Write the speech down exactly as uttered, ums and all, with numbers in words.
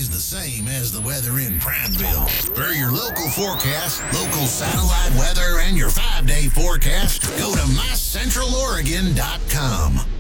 is the same as the weather in Prineville. For your local forecast, local satellite weather, and your five-day forecast, go to my central oregon dot com.